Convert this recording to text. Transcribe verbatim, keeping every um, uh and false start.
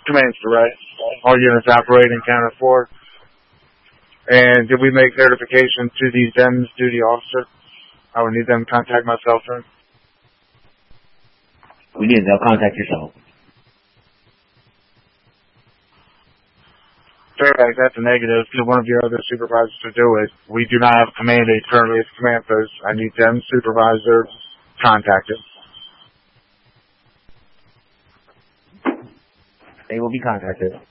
Command's direct. All units operate in Counter four. And did we make notification to the D E M S duty officer? I would need them to contact my cell phone. We did. They'll contact yourself. Fairfax, that's a negative. To one of your other supervisors to do it. We do not have command aid currently at the command post. I need them supervisor contacted. They will be contacted.